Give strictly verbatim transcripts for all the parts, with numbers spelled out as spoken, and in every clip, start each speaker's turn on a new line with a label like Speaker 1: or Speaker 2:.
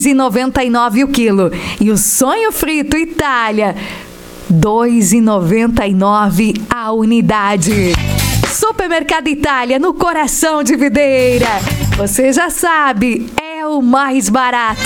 Speaker 1: e noventa e nove o quilo. E o sonho frito Itália, dois e noventa e nove a unidade. Supermercado Itália, no coração de Videira. Você já sabe, é o mais barato.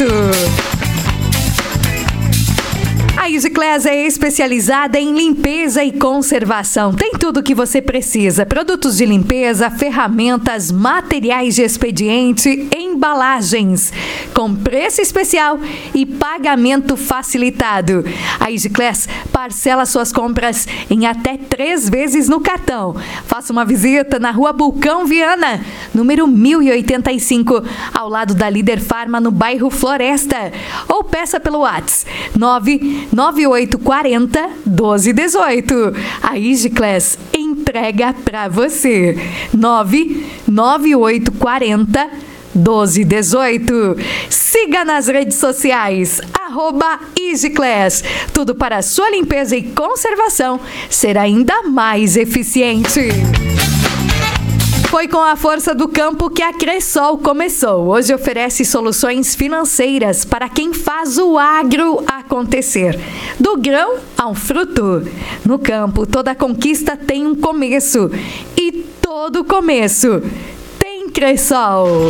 Speaker 1: A EasyClass é especializada em limpeza e conservação. Tem tudo o que você precisa. Produtos de limpeza, ferramentas, materiais de expediente, embalagens. Com preço especial e pagamento facilitado. A EasyClass parcela suas compras em até três vezes no cartão. Faça uma visita na Rua Bulcão Viana, número mil e oitenta e cinco, ao lado da Líder Farma, no bairro Floresta. Ou peça pelo WhatsApp nove nove oito quatro zero, doze dezoito. A EasyClass entrega pra você. nove nove oito quatro zero, doze dezoito. Siga nas redes sociais, arroba EasyClass. Tudo para a sua limpeza e conservação ser ainda mais eficiente. Foi com a força do campo que a Cressol começou. Hoje oferece soluções financeiras para quem faz o agro acontecer. Do grão ao fruto. No campo, toda conquista tem um começo. E todo começo tem Cressol.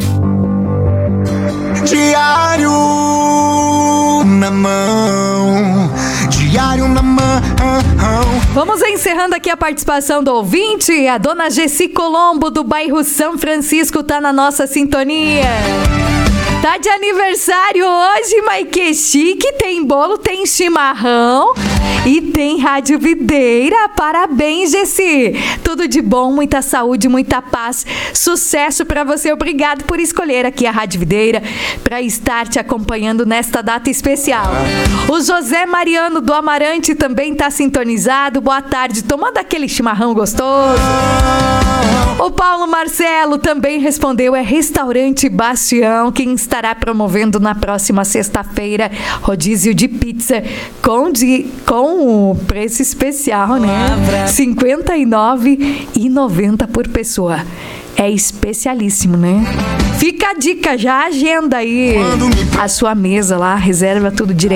Speaker 2: Diário na mão, diário na mão.
Speaker 1: Vamos encerrando aqui a participação do ouvinte. A dona Gessi Colombo, do bairro São Francisco, tá na nossa sintonia. Tá de aniversário hoje, mas que chique. Tem bolo, tem chimarrão e tem Rádio Videira. Parabéns, Gessi. Tudo de bom, muita saúde, muita paz. Sucesso pra você. Obrigado por escolher aqui a Rádio Videira pra estar te acompanhando nesta data especial. O José Mariano do Amarante também tá sintonizado. Boa tarde, tomando aquele chimarrão gostoso. O Paulo Marcelo também respondeu, é Restaurante Bastião, quem estará promovendo na próxima sexta-feira rodízio de pizza com, de, com o preço especial, né? cinquenta e nove reais e noventa centavos por pessoa. É especialíssimo, né? Fica a dica, já agenda aí a sua mesa lá, reserva tudo direito.